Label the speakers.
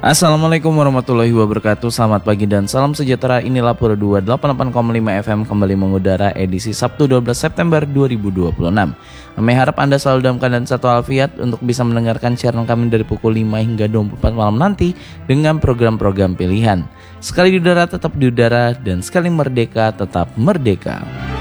Speaker 1: Assalamualaikum warahmatullahi wabarakatuh. Selamat pagi dan salam sejahtera. Inilah Pura 288,5 FM kembali mengudara edisi Sabtu 12 September 2026. Kami harap Anda selalu dalam keadaan sehat walafiat untuk bisa mendengarkan siaran kami dari pukul 5 hingga 24 malam nanti dengan program-program pilihan. Sekali di udara tetap di udara dan sekali merdeka tetap merdeka.